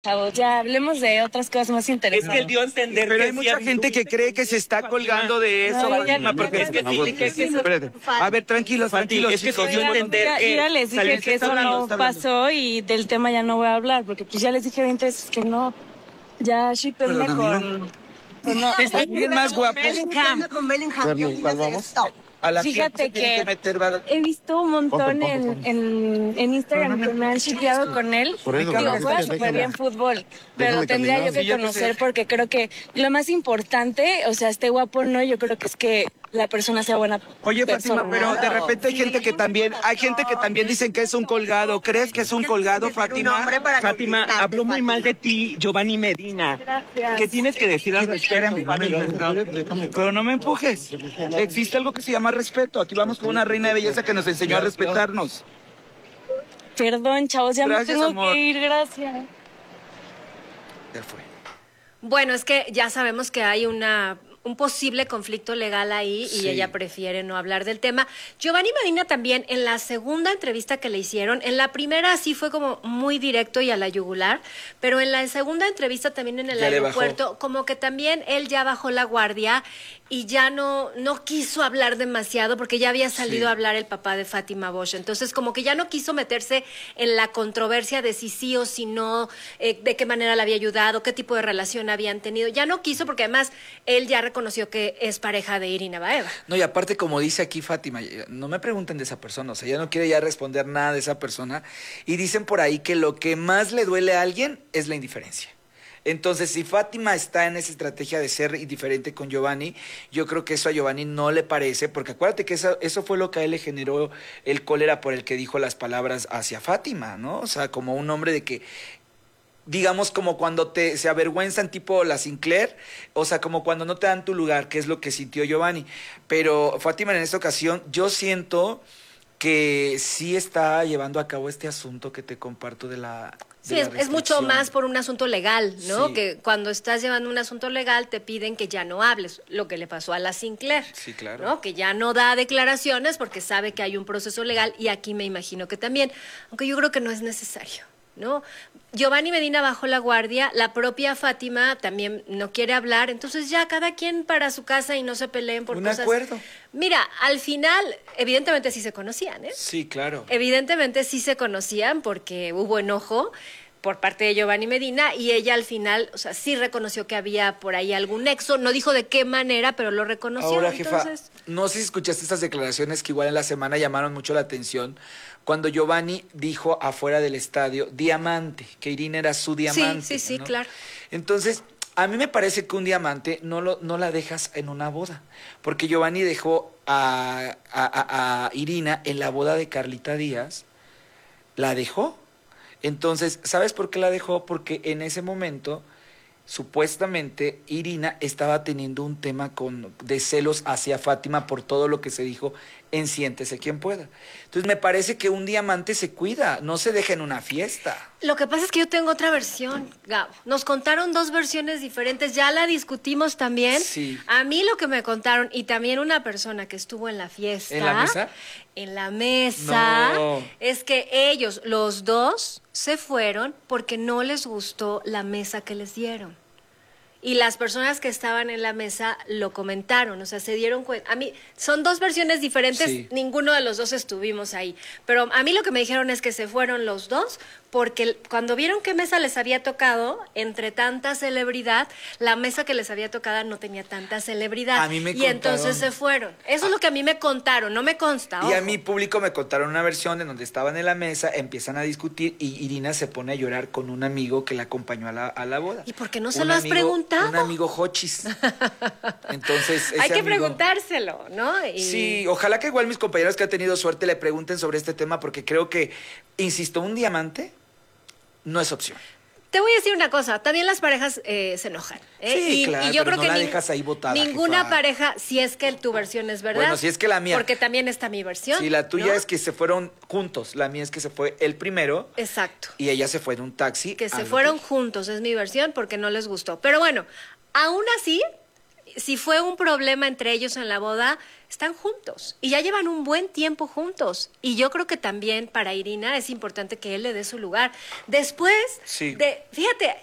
Chavos, ya hablemos de otras cosas más Es que interesantes. él dio a entender Pero que hay mucha gente que cree que se está colgando de eso, No, ya Fátima, no, porque es que sí, Espérate. A ver, tranquilos, tranquilos, es que chicos. sí dio a entender Ya, que ya les dije salirse que está eso hablando, no está hablando. pasó y del tema ya no voy a hablar, porque pues ya les dije 20 veces que no. Ya shippenme con no. ¿Alguien más guapo? Bellingham. Con Bellingham. ¿Cuál vamos? A la Fíjate fiesta se tiene que meter, ¿verdad? he visto un montón en Instagram que me han shipeado con él. Digo, juega súper bien fútbol, pero lo tendría yo que conocer porque creo que lo más importante, o sea, esté guapo o no, yo creo que es que la persona sea buena Oye, persona. Fátima, pero de repente hay gente que también dicen que es un colgado. ¿Crees que es un colgado, Fátima? Fátima, habló muy mal de ti, Giovanni Medina. Gracias. ¿Qué tienes que decir al respecto? Pero no me empujes. Existe algo que se llama respeto. Aquí vamos con una reina de belleza que nos enseñó a respetarnos. Perdón, chavos, ya Gracias, me tengo amor. que ir, gracias. Ya fue. Bueno, es que ya sabemos que hay un posible conflicto legal ahí y Sí. ella prefiere no hablar del tema. Giovanni Medina también, en la segunda entrevista que le hicieron, en la primera sí fue como muy directo y a la yugular, pero en la segunda entrevista también en el Ya le bajó. aeropuerto, como que también él ya bajó la guardia y ya no quiso hablar demasiado porque ya había salido Sí. a hablar el papá de Fátima Bosch. Entonces, como que ya no quiso meterse en la controversia de si sí o si no, de qué manera le había ayudado, qué tipo de relación habían tenido. Ya no quiso porque además él ya reconoció que es pareja de Irina Baeva. No, y aparte, como dice aquí Fátima, no me pregunten de esa persona, o sea, ella no quiere ya responder nada de esa persona. Y dicen por ahí que lo que más le duele a alguien es la indiferencia. Entonces, si Fátima está en esa estrategia de ser indiferente con Giovanni, yo creo que eso a Giovanni no le parece, porque acuérdate que eso fue lo que a él le generó el cólera por el que dijo las palabras hacia Fátima, ¿no? O sea, como un hombre de que digamos como cuando se avergüenzan tipo la Sinclair, o sea, como cuando no te dan tu lugar, que es lo que sintió Giovanni. Pero Fátima en esta ocasión, yo siento que sí está llevando a cabo este asunto que te comparto de la... Sí, de es la mucho restricción. más por un asunto legal, ¿no? Sí. Que cuando estás llevando un asunto legal te piden que ya no hables, lo que le pasó a la Sinclair. Sí, claro. ¿No? Que ya no da declaraciones porque sabe que hay un proceso legal y aquí me imagino que también, aunque yo creo que no es necesario, ¿no? Giovanni Medina bajó la guardia, la propia Fátima también no quiere hablar, entonces ya cada quien para su casa y no se peleen por Un cosas. acuerdo. Mira, al final, evidentemente sí se conocían, ¿eh? Sí, claro. Evidentemente sí se conocían porque hubo enojo por parte de Giovanni Medina y ella al final, o sea, sí reconoció que había por ahí algún nexo, no dijo de qué manera, pero lo reconoció. Ahora, jefa, Entonces, no sé si escuchaste estas declaraciones que igual en la semana llamaron mucho la atención, cuando Giovanni dijo afuera del estadio, diamante, que Irina era su diamante. sí, ¿no? claro. Entonces, a mí me parece que un diamante no la dejas en una boda, porque Giovanni dejó a Irina en la boda de Carlita Díaz, la dejó. Entonces, ¿sabes por qué la dejó? Porque en ese momento, supuestamente, Irina estaba teniendo un tema de celos hacia Fátima por todo lo que se dijo en Siéntese quien pueda. Entonces, me parece que un diamante se cuida, no se deja en una fiesta. Lo que pasa es que yo tengo otra versión, Gabo. Nos contaron dos versiones diferentes, ya la discutimos también. Sí. A mí lo que me contaron, y también una persona que estuvo en la fiesta. ¿En la mesa? En la mesa, No. es que ellos, los dos, se fueron porque no les gustó la mesa que les dieron. Y las personas que estaban en la mesa lo comentaron, o sea, se dieron cuenta. A mí, son dos versiones diferentes, Sí. ninguno de los dos estuvimos ahí. Pero a mí lo que me dijeron es que se fueron los dos porque cuando vieron qué mesa les había tocado, entre tanta celebridad, la mesa que les había tocado no tenía tanta celebridad. A mí me y entonces contaron. se fueron. Eso es lo que a mí me contaron, no me consta. Y a ojo. mi público me contaron una versión en donde estaban en la mesa, empiezan a discutir y Irina se pone a llorar con un amigo que la acompañó a la boda. ¿Y por qué no se Un lo has preguntado? Un amigo Hochis. Entonces, Hay ese que amigo- preguntárselo, ¿no? Y- Sí, ojalá que igual mis compañeros que han tenido suerte le pregunten sobre este tema porque creo que, insisto, un diamante no es opción. Te voy a decir una cosa, también las parejas se enojan. Sí, claro, y yo pero creo no que la dejas ahí botada, ninguna jefa. pareja, si es que tu versión es verdad. Bueno, si es que la mía. Porque también está mi versión. Sí, la tuya ¿no? es que se fueron juntos, la mía es que se fue el primero Exacto. y ella se fue en un taxi. Que se al fueron hotel. juntos, es mi versión, porque no les gustó. Pero bueno, aún así, si fue un problema entre ellos en la boda, están juntos y ya llevan un buen tiempo juntos. Y yo creo que también para Irina es importante que él le dé su lugar. Después Sí. fíjate,